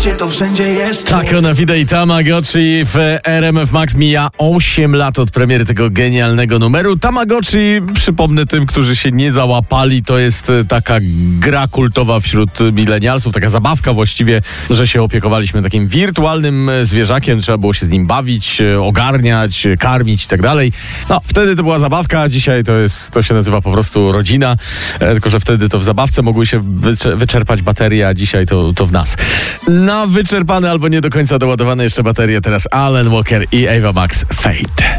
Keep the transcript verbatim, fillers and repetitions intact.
gdzie to wszędzie jest. Tak, ona widać i Tamagotchi w R M F Max. Mija osiem lat od premiery tego genialnego numeru. Tamagotchi, przypomnę tym, którzy się nie załapali, to jest taka gra kultowa wśród milenialsów, taka zabawka właściwie, że się opiekowaliśmy takim wirtualnym zwierzakiem, trzeba było się z nim bawić, ogarniać, karmić i tak dalej. No, wtedy to była zabawka, dzisiaj to jest, to się nazywa po prostu rodzina, e, tylko że wtedy to w zabawce mogły się wycze- wyczerpać baterie, a dzisiaj to, to w nas. Na wyczerpane albo nie do końca doładowane jeszcze baterie teraz Alan Walker i Ava Max Fate.